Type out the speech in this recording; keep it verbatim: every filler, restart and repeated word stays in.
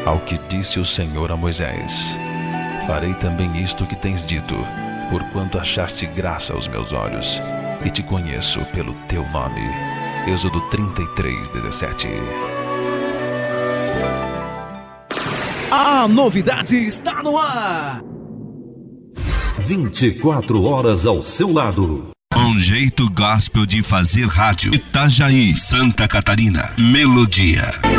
ao que disse o Senhor a Moisés: farei também isto que tens dito, porquanto achaste graça aos meus olhos, e te conheço pelo teu nome. Êxodo trinta e três, dezessete. A novidade está no ar! vinte e quatro horas ao seu lado. Um jeito gospel de fazer rádio. Itajaí, Santa Catarina. Melodia.